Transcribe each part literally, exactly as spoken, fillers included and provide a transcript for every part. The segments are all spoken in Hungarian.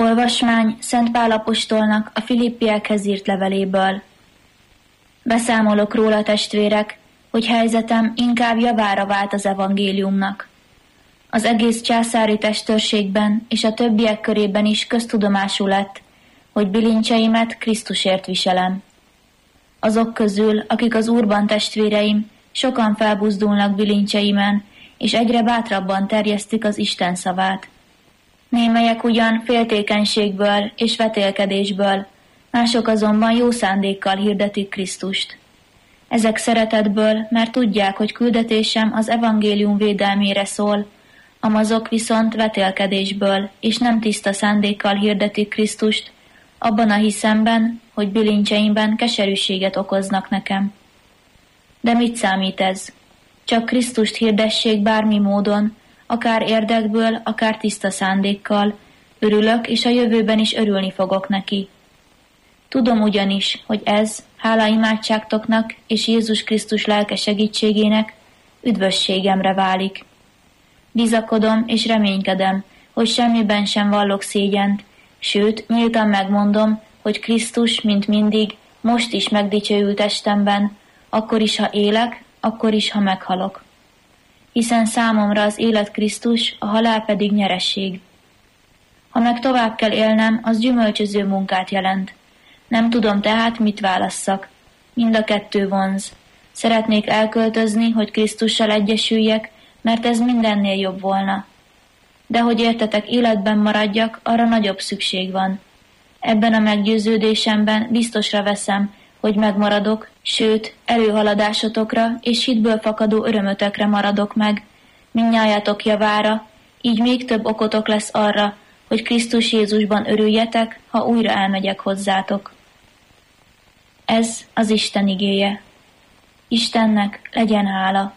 Olvasmány Szent Pál apostolnak a Filippiekhez írt leveléből. Beszámolok róla, testvérek, hogy helyzetem inkább javára vált az evangéliumnak. Az egész császári testőrségben és a többiek körében is köztudomású lett, hogy bilincseimet Krisztusért viselem. Azok közül, akik az Úrban testvéreim, sokan felbuzdulnak bilincseimen, és egyre bátrabban terjesztik az Isten szavát. Némelyek ugyan féltékenységből és vetélkedésből, mások azonban jó szándékkal hirdetik Krisztust. Ezek szeretetből, mert tudják, hogy küldetésem az evangélium védelmére szól, amazok viszont vetélkedésből és nem tiszta szándékkal hirdetik Krisztust, abban a hiszemben, hogy bilincseimben keserűséget okoznak nekem. De mit számít ez? Csak Krisztust hirdessék bármi módon, akár érdekből, akár tiszta szándékkal, örülök, és a jövőben is örülni fogok neki. Tudom ugyanis, hogy ez, hála imádságtoknak és Jézus Krisztus lelke segítségének, üdvösségemre válik. Bizakodom és reménykedem, hogy semmiben sem vallok szégyent, sőt, nyíltan megmondom, hogy Krisztus, mint mindig, most is megdicsőül testemben, akkor is, ha élek, akkor is, ha meghalok. Hiszen számomra az élet Krisztus, a halál pedig nyeresség. Ha meg tovább kell élnem, az gyümölcsöző munkát jelent. Nem tudom tehát, mit válasszak. Mind a kettő vonz. Szeretnék elköltözni, hogy Krisztussal egyesüljek, mert ez mindennél jobb volna. De hogy értetek, életben maradjak, arra nagyobb szükség van. Ebben a meggyőződésemben biztosra veszem, hogy megmaradok, sőt, előhaladásotokra és hitből fakadó örömötökre maradok meg, mindnyájatok javára, így még több okotok lesz arra, hogy Krisztus Jézusban örüljetek, ha újra elmegyek hozzátok. Ez az Isten igéje. Istennek legyen hála.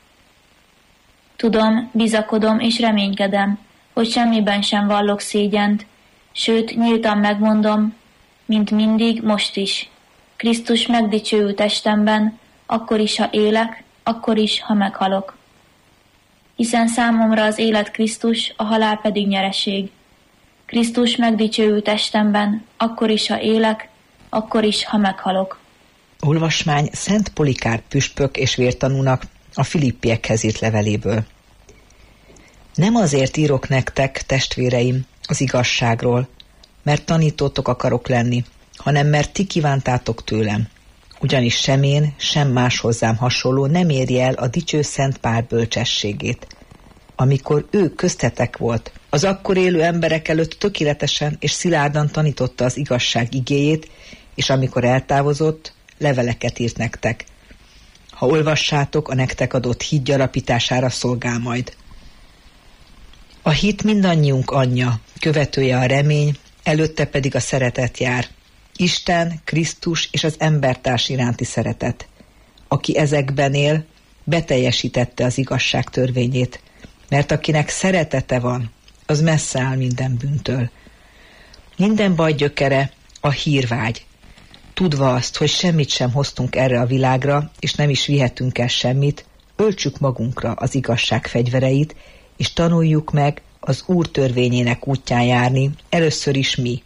Tudom, bizakodom és reménykedem, hogy semmiben sem vallok szégyent, sőt, nyíltan megmondom, mint mindig, most is. Krisztus megdicsőül testemben, akkor is, ha élek, akkor is, ha meghalok. Hiszen számomra az élet Krisztus, a halál pedig nyereség. Krisztus megdicsőül testemben, akkor is, ha élek, akkor is, ha meghalok. Olvasmány Szent Polikárp püspök és vértanúnak a Filippiekhez írt leveléből. Nem azért írok nektek, testvéreim, az igazságról, mert tanítótok akarok lenni, hanem mert ti kívántátok tőlem. Ugyanis sem én, sem más hozzám hasonló nem éri el a dicső Szent Pál bölcsességét. Amikor ő köztetek volt, az akkor élő emberek előtt tökéletesen és szilárdan tanította az igazság igéjét, és amikor eltávozott, leveleket írt nektek. Ha olvassátok, a nektek adott hit gyarapítására szolgál majd. A hit mindannyiunk anyja, követője a remény, előtte pedig a szeretet jár. Isten, Krisztus és az embertárs iránti szeretet. Aki ezekben él, beteljesítette az igazság törvényét, mert akinek szeretete van, az messze áll minden bűntől. Minden baj gyökere a hírvágy. Tudva azt, hogy semmit sem hoztunk erre a világra, és nem is vihetünk el semmit, öltsük magunkra az igazság fegyvereit, és tanuljuk meg az Úr törvényének útján járni, először is mi.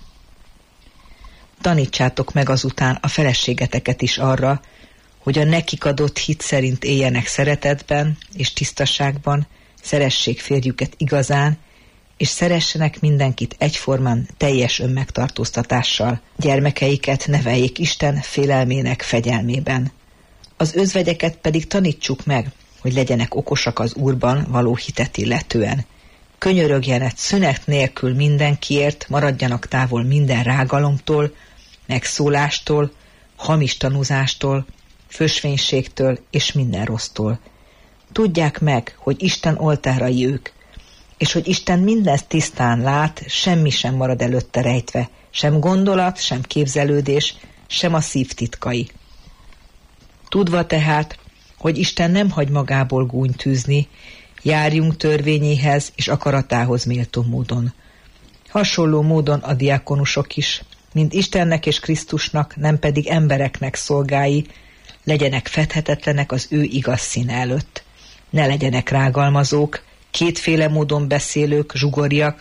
Tanítsátok meg azután a feleségeteket is arra, hogy a nekik adott hit szerint éljenek szeretetben és tisztaságban, szeressék férjüket igazán, és szeressenek mindenkit egyformán teljes önmegtartóztatással. Gyermekeiket neveljék Isten félelmének fegyelmében. Az özvegyeket pedig tanítsuk meg, hogy legyenek okosak az Úrban való hitet illetően. Könyörögjenek szünet nélkül mindenkiért, maradjanak távol minden rágalomtól, megszólástól, hamis tanúzástól, fösvénységtől és minden rossztól. Tudják meg, hogy Isten oltárai ők, és hogy Isten mindezt tisztán lát, semmi sem marad előtte rejtve, sem gondolat, sem képzelődés, sem a szív titkai. Tudva tehát, hogy Isten nem hagy magából gúnyt tűzni, járjunk törvényéhez és akaratához méltó módon. Hasonló módon a diákonusok is, mint Istennek és Krisztusnak, nem pedig embereknek szolgái, legyenek fedhetetlenek az ő igaz színe előtt. Ne legyenek rágalmazók, kétféle módon beszélők, zsugoriak,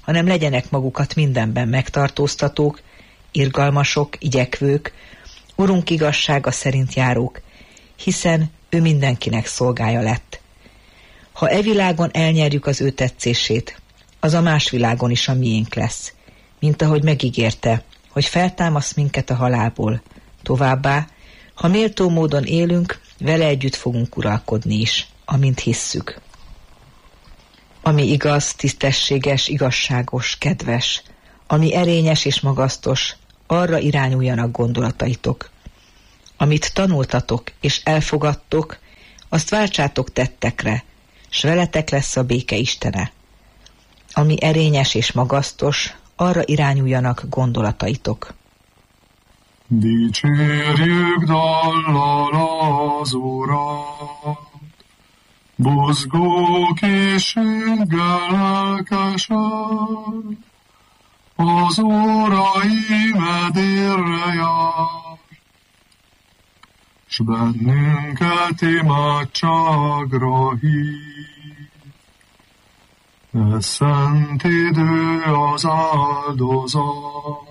hanem legyenek magukat mindenben megtartóztatók, irgalmasok, igyekvők, Urunk igazsága szerint járók, hiszen ő mindenkinek szolgája lett. Ha e világon elnyerjük az ő tetszését, az a más világon is a miénk lesz, mint ahogy megígérte, hogy feltámaszt minket a halálból. Továbbá, ha méltó módon élünk, vele együtt fogunk uralkodni is, amint hisszük. Ami igaz, tisztességes, igazságos, kedves, ami erényes és magasztos, arra irányuljanak gondolataitok. Amit tanultatok és elfogadtok, azt váltsátok tettekre, s veletek lesz a béke Istene. Ami erényes és magasztos, arra irányuljanak gondolataitok. Dicsérjük dallal az Urat, buzgó készséggel lelkesen, az órai medérre jár, s bennünket imádságra hív. E szent idő az áldozat,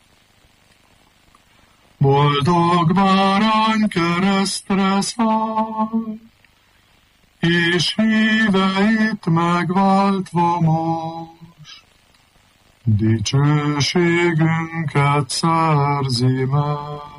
boldog bárány keresztre száll, és híveit megváltva most, dicsőségünket szerzi meg.